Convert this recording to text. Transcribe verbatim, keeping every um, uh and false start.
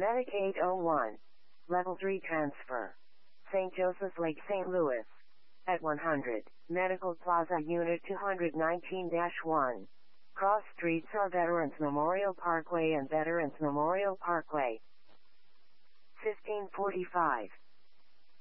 Medicaid oh one. Level three transfer. Saint Joseph's Lake, Saint Louis. At one hundred, Medical Plaza Unit two nineteen dash one. Cross streets are Veterans Memorial Parkway and Veterans Memorial Parkway. fifteen forty-five.